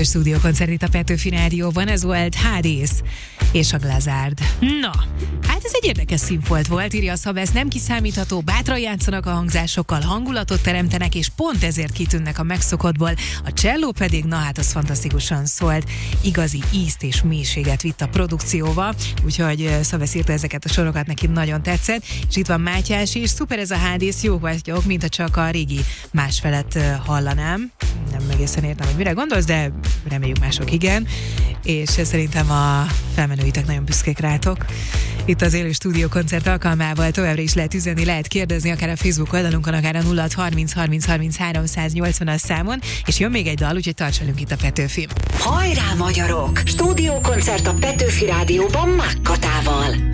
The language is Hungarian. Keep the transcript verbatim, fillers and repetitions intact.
élő stúdiókoncert itt a Petőfi Rádióban, ez volt Hades és a Glazárd. Na, hát ez egy érdekes színfolt volt, írja a Szabesz, nem kiszámítható, bátran játszanak a hangzásokkal, hangulatot teremtenek, és pont ezért kitűnnek a megszokottból. A cselló pedig, na hát az fantasztikusan szólt, igazi ízt és mélységet vitt a produkcióba, úgyhogy Szabesz írta ezeket a sorokat, neki nagyon tetszett, és itt van Mátyás is, szuper ez a Hades, jó vagyok, mint ha csak a régi másfelett hallanám. Nem egészen értem, hogy mire gondolsz, de reméljük mások igen, és szerintem a felmenőitek nagyon büszkék rátok. Itt az élő stúdiókoncert alkalmával továbbra is lehet üzenni, lehet kérdezni, akár a Facebook oldalunkon, akár a nulla hat harminc harminc harminc háromszáznyolcvanas számon, és jön még egy dal, úgyhogy tarts velünk itt a Petőfi. Hajrá magyarok! Stúdiókoncert a Petőfi Rádióban Mákkatával.